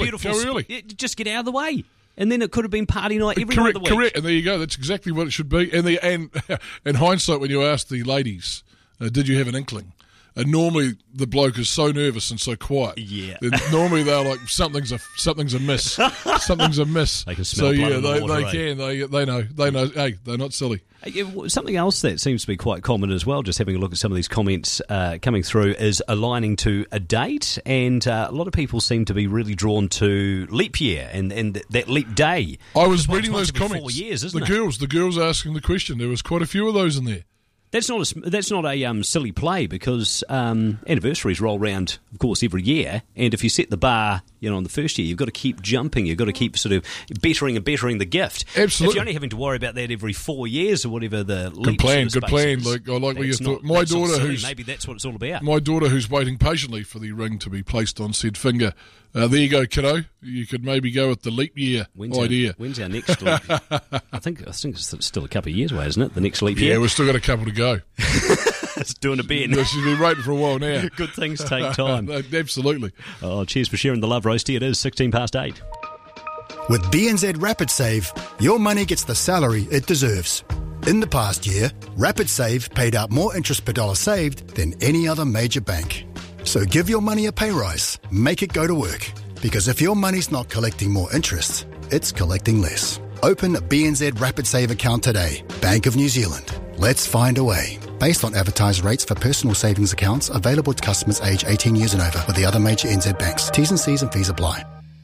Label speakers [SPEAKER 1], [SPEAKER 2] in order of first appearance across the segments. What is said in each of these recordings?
[SPEAKER 1] beautiful.
[SPEAKER 2] Go early.
[SPEAKER 1] Just get out of the way. And then it could have been party night every night of the week.
[SPEAKER 2] Correct, and there you go. That's exactly what it should be. And in hindsight, when you ask the ladies, did you have an inkling? And normally the bloke is so nervous and so quiet.
[SPEAKER 1] Yeah.
[SPEAKER 2] Normally they're like, something's amiss. Something's amiss.
[SPEAKER 1] They can smell blood in the water,
[SPEAKER 2] they know. They know. Hey, they're not silly.
[SPEAKER 1] Something else that seems to be quite common as well, just having a look at some of these comments coming through, is aligning to a date. And a lot of people seem to be really drawn to leap year and that leap day.
[SPEAKER 2] I was reading those comments.
[SPEAKER 1] 4 years, isn't it?
[SPEAKER 2] The girls asking the question. There was quite a few of those in there.
[SPEAKER 1] That's not a silly play, because anniversaries roll round, of course, every year. And if you set the bar, on the first year, you've got to keep jumping. You've got to keep sort of bettering the gift.
[SPEAKER 2] Absolutely.
[SPEAKER 1] If you're only having to worry about that every 4 years or whatever the
[SPEAKER 2] good plan. Like, I like what you thought. My daughter,
[SPEAKER 1] maybe that's what it's all about.
[SPEAKER 2] My daughter, who's waiting patiently for the ring to be placed on said finger. There you go, kiddo. You could maybe go with the leap year idea.
[SPEAKER 1] When's our next leap year? I think it's still a couple of years away, isn't it? The next leap year.
[SPEAKER 2] Yeah, we've still got a couple to go.
[SPEAKER 1] It's doing a bend.
[SPEAKER 2] She's been waiting for a while now.
[SPEAKER 1] Good things take time.
[SPEAKER 2] Absolutely.
[SPEAKER 1] Oh, cheers for sharing the love, Roasty. It is 8:16.
[SPEAKER 3] With BNZ Rapid Save, your money gets the salary it deserves. In the past year, Rapid Save paid out more interest per dollar saved than any other major bank. So give your money a pay rise. Make it go to work. Because if your money's not collecting more interest, it's collecting less. Open a BNZ Rapid Save account today. Bank of New Zealand. Let's find a way. Based on advertised rates for personal savings accounts available to customers aged 18 years and over with the other major NZ banks. T's and C's and fees apply.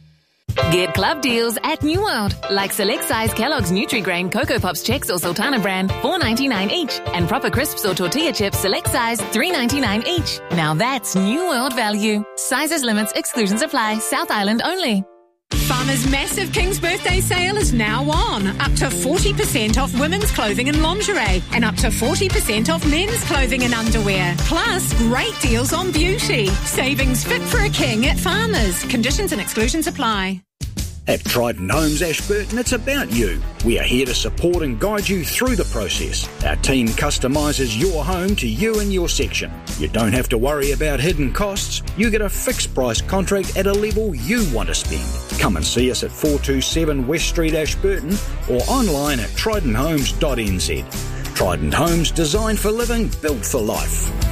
[SPEAKER 4] Get club deals at New World, like select size Kellogg's Nutri-Grain Cocoa Pops Chex or Sultana brand, $4.99 each, and Proper Crisps or Tortilla Chips select size, $3.99 each. Now that's New World value. Sizes, limits, exclusions apply. South Island only.
[SPEAKER 5] Farmer's massive King's Birthday sale is now on. Up to 40% off women's clothing and lingerie, and up to 40% off men's clothing and underwear. Plus, great deals on beauty. Savings fit for a king at Farmer's. Conditions and exclusions apply.
[SPEAKER 6] At Trident Homes Ashburton, it's about you. We are here to support and guide you through the process. Our team customises your home to you and your section. You don't have to worry about hidden costs. You get a fixed price contract at a level you want to spend. Come and see us at 427 West Street, Ashburton, or online at tridenthomes.nz. Trident Homes, designed for living, built for life.